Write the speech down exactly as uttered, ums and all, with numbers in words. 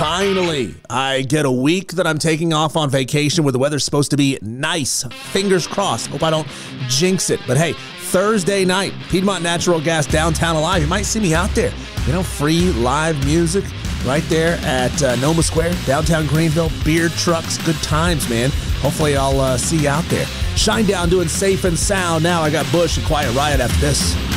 Finally, I get a week that I'm taking off on vacation where the weather's supposed to be nice. Fingers crossed. Hope I don't jinx it. But hey, Thursday night, Piedmont Natural Gas Downtown Alive. You might see me out there. You know, free live music right there at uh, Noma Square, downtown Greenville. Beer trucks, good times, man. Hopefully I'll uh, see you out there. Shinedown doing Safe and Sound. Now I got Bush and Quiet Riot after this.